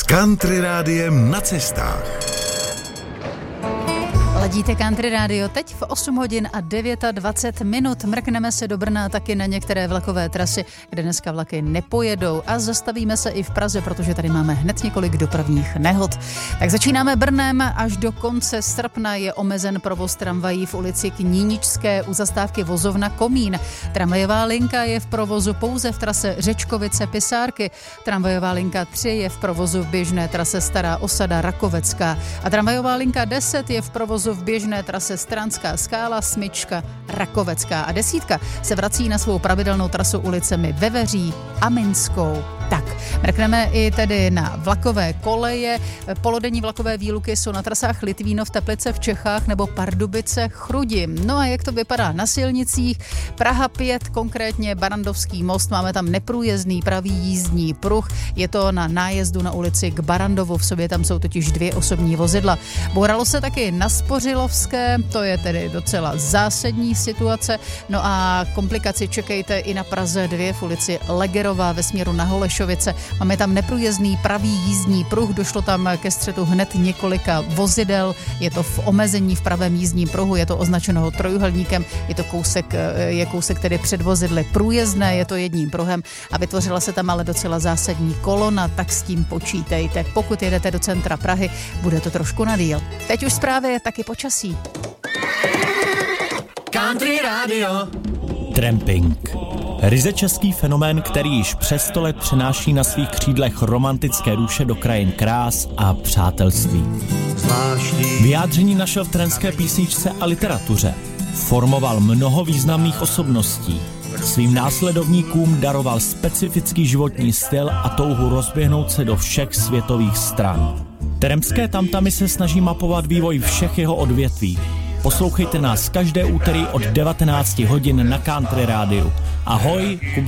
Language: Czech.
Country Rádiem na cestách. Ladíte Country Radio teď v 8 hodin a 29 minut. Mrkneme se do Brna taky na některé vlakové trasy, kde dneska vlaky nepojedou, a zastavíme se i v Praze, protože tady máme hned několik dopravních nehod. Tak začínáme Brnem. Až do konce srpna je omezen provoz tramvají v ulici Kníničské u zastávky vozovna Komín. Tramvajová linka je v provozu pouze v trase Řečkovice-Pisárky. Tramvajová linka 3 je v provozu v běžné trase Stará Osada Rakovecká. A tramvajová linka 10 je v provozu v běžné trase Stranská Skála, Smyčka, Rakovecká. A 10 se vrací na svou pravidelnou trasu ulicemi Veveří a Minskou. Tak, mrkneme i tedy na vlakové koleje. Polodenní vlakové výluky jsou na trasách Litvínov, Teplice v Čechách nebo Pardubice, Chrudim. No a jak to vypadá na silnicích? Praha 5, konkrétně Barandovský most, máme tam neprůjezdný pravý jízdní pruh. Je to na nájezdu na ulici k Barandovu, v sobě tam jsou totiž 2 osobní vozidla. Bouralo se taky na Spořilovské, to je tedy docela zásadní situace. No a komplikaci čekejte i na Praze 2 v ulici Legerová ve směru na Holešovice. Máme tam neprůjezdný pravý jízdní pruh, došlo tam ke střetu hned několika vozidel, je to v omezení v pravém jízdním pruhu, je to označeno trojúhelníkem, je to kousek tedy před vozidly průjezdné, je to jedním pruhem a vytvořila se tam ale docela zásadní kolona, tak s tím počítejte. Pokud jedete do centra Prahy, bude to trošku na díl. Teď už zprávy, taky počasí. Country Radio. Tramping. Ryze český fenomén, který již přes 100 let přenáší na svých křídlech romantické duše do krajin krás a přátelství. Vyjádření našel v trendské písničce a literatuře. Formoval mnoho významných osobností. Svým následovníkům daroval specifický životní styl a touhu rozběhnout se do všech světových stran. Teremské tamtamy se snaží mapovat vývoj všech jeho odvětví. Poslouchejte nás každé úterý od 19 hodin na Country Rádiu. Ahoj, Kuba